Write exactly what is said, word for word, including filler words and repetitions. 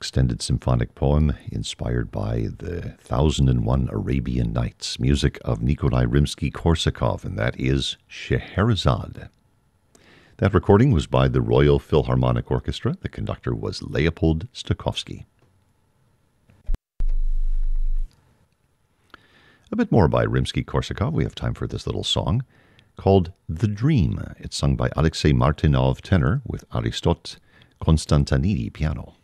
extended symphonic poem inspired by the Thousand and One Arabian Nights, music of Nikolai Rimsky-Korsakov, and that is Scheherazade. That recording was by the Royal Philharmonic Orchestra. The conductor was Leopold Stokowski. A bit more by Rimsky-Korsakov. We have time for this little song called The Dream. It's sung by Alexei Martynov, tenor, with Aristot Konstantinidis, piano.